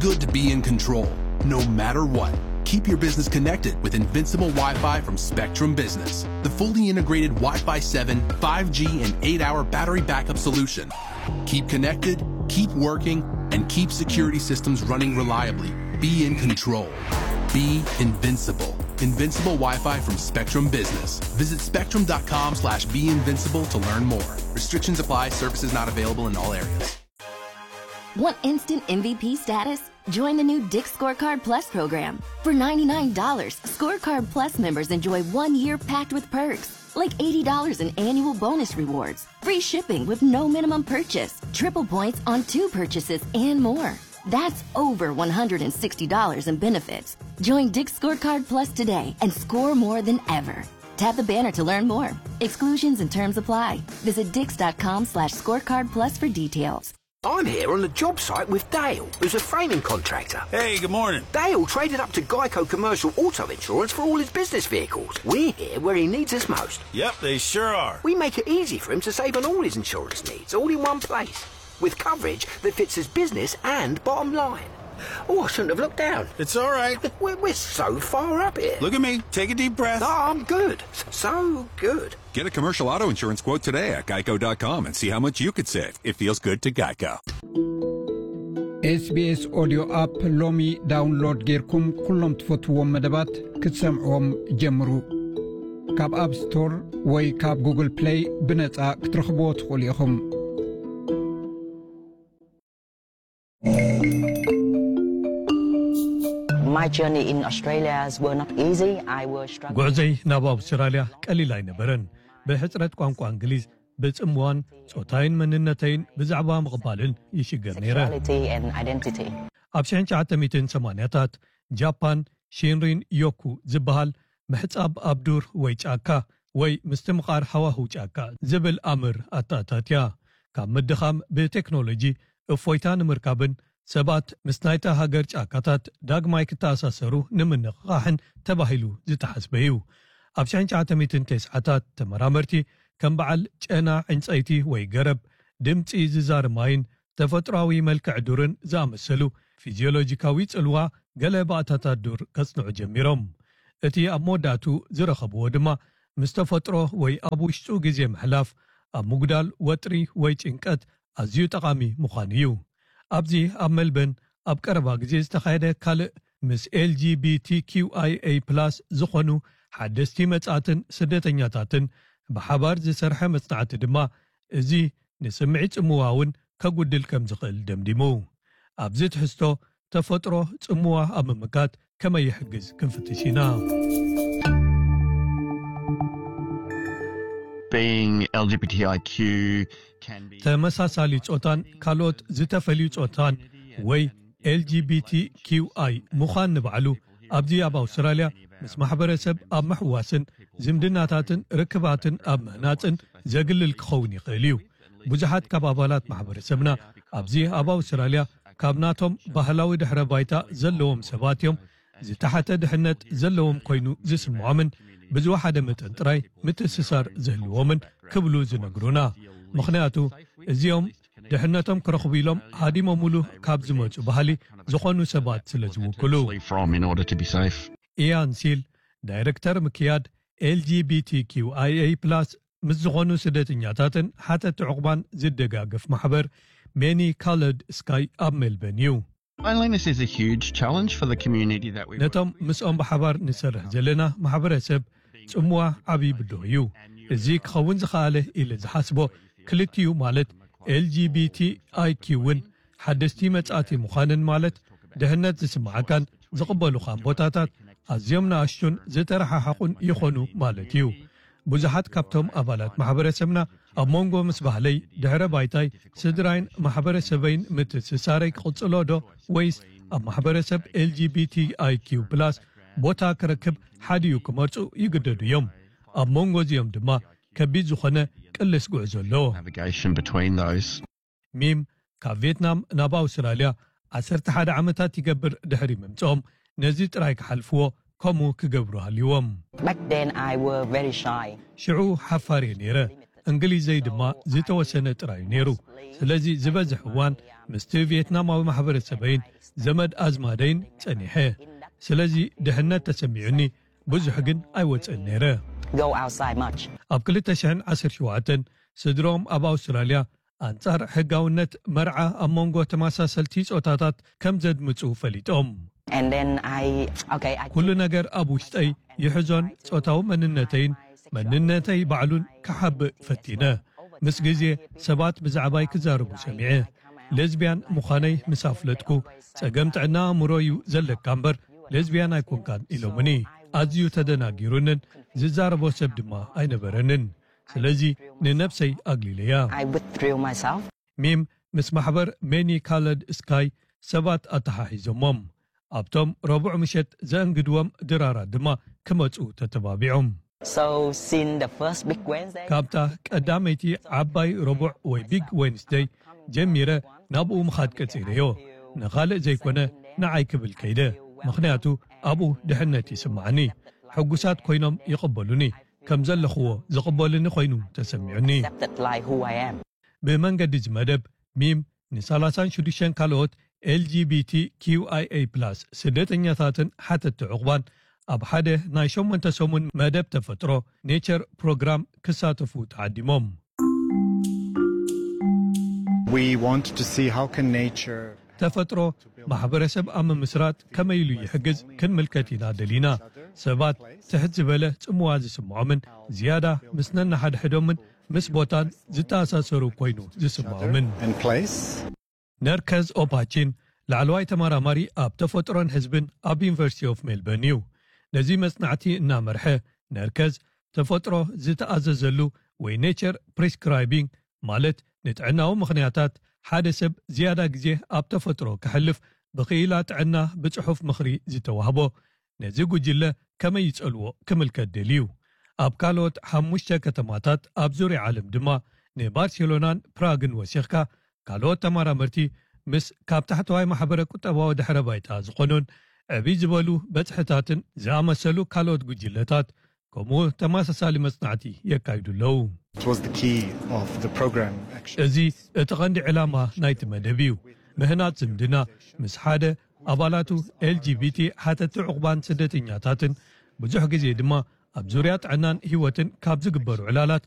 good to be in control, no matter what. Keep your business connected with Invincible Wi-Fi from Spectrum Business, the fully integrated Wi-Fi 7, 5G, and 8-hour battery backup solution. Keep connected, keep working, and keep security systems running reliably. Be in control. Be invincible. Invincible Wi-Fi from Spectrum Business. Visit spectrum.com/beinvincible to learn more. Restrictions apply. Services not available in all areas. Want instant MVP status? Join the new Dick's Scorecard Plus program. For $99, Scorecard Plus members enjoy 1 year packed with perks, like $80 in annual bonus rewards, free shipping with no minimum purchase, triple points on 2 purchases, and more. That's over $160 in benefits. Join Dick's Scorecard Plus today and score more than ever. Tap the banner to learn more. Exclusions and terms apply. Visit dix.com/scorecardplus for details. I'm here on the job site with Dale, who's a framing contractor. Hey, good morning. Dale traded up to Geico Commercial Auto Insurance for all his business vehicles. We're here where he needs us most. Yep, they sure are. We make it easy for him to save on all his insurance needs, all in one place, with coverage that fits his business and bottom line. Oh, I shouldn't have looked down. It's all right. We're so far up here. Look at me. Take a deep breath. Oh, I'm good. So good. Get a commercial auto insurance quote today at geico.com and see how much you could save. It feels good to Geico. SBS Audio App لومي داونلود غيركم كلهم تفوتوهم مدبات كتسمعوهم جمرو كاب أب ستور وي كاب جوجل بلاي بنتاع كترخبوت خليهم My journey in Australia was not easy. I was struggling. ጉዕዘይ ናብ ኣውስትራልያ ቀሊል ኣይነበረን ብሕፅረት ቋንቋ እንግሊዝ ብጽምዋን ጾታይን መንነተይን ብዛዕባ ምቕባልን ይሽገር ነይረ ኣብ 1980ታት ጃፓን ሺንሪን ዮኩ ዝበሃል ምሕጻብ ኣብ ዱር ወይ ጫካ ወይ ምስትምቓር ሃዋህው ጫካ ዝብል ኣምር ኣታታትያ ካብ ምድኻም ብቴክኖሎጂ እፎይታ ንምርካብን ሰባት ምስ ናይታ ሃገር ጫካታት ዳግማይ ክተኣሳሰሩ ንምንቕቓሕን ተባሂሉ ዝተሓስበ እዩ ኣብ 1990ታት ተመራመርቲ ከም በዓል ጨና ዕንፀይቲ ወይ ገረብ ድምፂ ዝዛርማይን ተፈጥሯዊ መልክዕ ዱርን ዝኣመሰሉ ፊዚዮሎጂካዊ ጽልዋ ገለ ባእታታት ዱር ከጽንዑ ጀሚሮም እቲ ኣብ መወዳእቱ ዝረኸብዎ ድማ ምስ ተፈጥሮ ወይ ኣብ ውሽጡ ግዜ ምሕላፍ ኣብ ምጉዳል ወጥሪ ወይ ጭንቀት ኣዝዩ ጠቓሚ ምዃኑ እዩ ኣብዚ ኣብ መልበን ኣብ ቀረባ ግዜ ዝተኻየደ ካልእ ምስ LGBTQIA+ ዝኾኑ ሓደስቲ መጻእትን ስደተኛታትን ብሓባር ዝሰርሐ መጽናዕቲ ድማ እዚ ንስምዒት ጽምዋውን ከጉድል ከም ዝኽእል ደምዲሙ ኣብዚ ትሕዝቶ ተፈጥሮ ጽምዋ ኣብ ምምካት ከመይ ይሕግዝ ክንፍትሽ ኢና Being LGBTIQ can be ተመሳሳሊ ጾታን ካልኦት ዝተፈልዩ ጾታን ወይ LGBTQI ምዃን ንባዕሉ ኣብዚ ኣብ ኣውስትራልያ ምስ ማሕበረሰብ ኣብ ምሕዋስን ዝምድናታትን ርክባትን ኣብ ምህናፅን ዘግልል ክኸውን ይኽእል እዩ ብዙሓት ካብ ኣባላት ማሕበረሰብና ኣብዚ ኣብ ኣውስትራልያ ካብ ናቶም ባህላዊ ድሕረ ባይታ ዘለዎም ሰባት እዮም ዝተሓተ ድሕነት ዘለዎም ኮይኑ ዝስምዖምን ብዝወሓደ መጠን ጥራይ ምትስሳር ዝህልዎምን ክብሉ ዝነግሩና ምኽንያቱ እዚኦም ድሕነቶም ክረኽቡ ኢሎም ሃዲሞምሉ ካብ ዝመፁ ባህሊ ዝኾኑ ሰባት ስለ ዝውክሉ ኢያን ሲል ዳይሬክተር ምክያድ LGBTQIA+ ምስ ዝኾኑ ስደተኛታትን ሓተት ዕቑባን ዝደጋገፍ ማሕበር ሜኒ ካለድ ስካይ ኣብ ሜልበን እዩ Loneliness is a huge challenge for the community that we ነቶም ምስኦም ብሓባር ንሰርሕ ዘለና ማሕበረሰብ ጽምዋ ዓብይ ብድሆ እዩ እዚ ክኸውን ዝኽኣለ ኢለ ዝሓስቦ ክልቲኡ ማለት LGBTIQ-ን ሓደስቲ መጻእቲ ምዃንን ማለት ድሕነት ዝስምዓካን ዝቕበሉኻን ቦታታት ኣዝዮም ንኣሽቱን ዝተረሓሓቑን ይኾኑ ማለት እዩ ብዙሓት ካብቶም ኣባላት ማሕበረሰብና ኣብ መንጎ ምስ ባህለይ ድሕረ ባይታይ ስድራይን ማሕበረሰበይን ምትስሳረይ ክቕጽሎ ዶ ወይስ ኣብ ማሕበረሰብ LGBTIQ+ ቦታ ክረክብ ሓድዩ ክመርፁ ይግደዱ እዮም ኣብ መንጎ እዚኦም ድማ ከቢድ ዝኾነ ቅልስ ጉዕዞ ኣሎ ሚም ካብ ቪየትናም ናብ ኣውስትራልያ 11 ዓመታት ይገብር ድሕሪ ምምፅኦም ነዚ ጥራይ ክሓልፍዎ ከምኡ ክገብሩ ሃልይዎም Back then I was very shy. ሽዑ ሓፋር ነይረ እንግሊዘይ ድማ ዝተወሰነ ጥራይ ነይሩ ስለዚ ዝበዝሕ እዋን ምስቲ ቪየትናማዊ ማሕበረሰበይን ዘመድ አዝማደይን ጸኒሐ ስለዚ ድሕነት ተሰሚዑኒ ብዙሕ ግን አይወፅን ነይረ ኣብ 2017 ስድሮም ኣብ ኣውስትራልያ አንጻር ሕጋውነት መርዓ ኣብ መንጎ ተመሳሰልቲ ጾታታት ከም ዘድምፁ ፈሊጦም ኩሉ ነገር ኣብ ውሽጠይ ይሕዞን ጾታዊ መንነተይ ባዕሉን ክሓብእ ፈቲነ ምስ ግዜ ሰባት ብዛዕባይ ክዛረቡ ሰሚዐ ሌዝቢያን ምዃነይ ምስ ኣፍለጥኩ ጸገም ጥዕና ኣእምሮ እዩ ዘለካ እምበር ሌዝቢያን ኣይኮንካን ኢሎምኒ ኣዝዩ ተደናጊሩንን ዝዛረቦ ሰብ ድማ ኣይነበረንን ስለዚ ንነፍሰይ ኣግሊለያ ሚም ምስ ማሕበር ሜኒ ካለድ ስካይ ሰባት ኣተሓሒዞሞም ኣብቶም ረቡዕ ምሸት ዘእንግድዎም ድራራት ድማ ክመፁ ተተባቢዖም ካብታ ቀዳመይቲ ዓባይ ረቡዕ ወይ ቢግ ዌንስደይ ጀሚረ ናብኡ ምኻድ ቀጺረዮ ንኻልእ ዘይኮነ ንዓይ ክብል ከይደ ምኽንያቱ ኣብኡ ድሕነት ይስማዓኒ ሕጉሳት ኮይኖም ይቕበሉኒ ከም ዘለኽዎ ዝቕበሉኒ ኮይኑ ተሰሚዑኒ ብመንገዲ ዝመደብ ሚም ን36 ካልኦት LGBTQIA+ ስደተኛታትን ሓተቲ ዕቑባን ኣብ ሓደ ናይ 8 ሰሙን መደብ ተፈጥሮ ኔቸር ፕሮግራም ክሳተፉ ተዓዲሞም ተፈጥሮ ማሕበረሰብ ኣብ ምምስራት ከመይ ኢሉ ይሕግዝ ክንምልከት ኢና ደሊና ሰባት ትሕት ዝበለ ጽምዋ ዝስምዖምን ዝያዳ ምስ ነናሓድሕዶምን ምስ ቦታን ዝተኣሳሰሩ ኮይኑ ዝስምዖምን ነርከዝ ኦፓቺን ላዕለዋይ ተመራማሪ ኣብ ተፈጥሮን ህዝብን ኣብ ዩኒቨርሲቲ ኦፍ ሜልበርን እዩ ነዚ መጽናዕቲ እናመርሐ ነርከዝ ተፈጥሮ ዝተኣዘዘሉ ወይ ኔቸር ፕሪስክራይቢንግ ማለት ንጥዕናዊ ምኽንያታት ሓደ ሰብ ዝያዳ ግዜ ኣብ ተፈጥሮ ክሕልፍ ብኽኢላ ጥዕና ብጽሑፍ ምኽሪ ዝተዋህቦ ነዚ ጉጅለ ከመይ ይጸልዎ ክምልከት ደልዩ ኣብ ካልኦት 5 ከተማታት ኣብ ዙርያ ዓለም ድማ ንባርሴሎናን ፕራግን ወሲኽካ ካልኦት ተመራመርቲ ምስ ካብ ታሕተዋይ ማሕበረ ቁጠባዊ ድሕረ ባይታ ዝኾኑን ዕብይ ዝበሉ በጽሕታትን ዝኣመሰሉ ካልኦት ጉጅለታት ከምኡ ተመሳሳሊ መጽናዕቲ የካይዱለው እዚ እቲ ቐንዲ ዕላማ ናይቲ መደብ እዩ ምህናት ዝምድና ምስ ሓደ ኣባላቱ LGBT ሓተቲ ዕቑባን ስደተኛታትን ብዙሕ ግዜ ድማ ኣብ ዙርያ ጥዕናን ህይወትን ካብ ዝግበሩ ዕላላት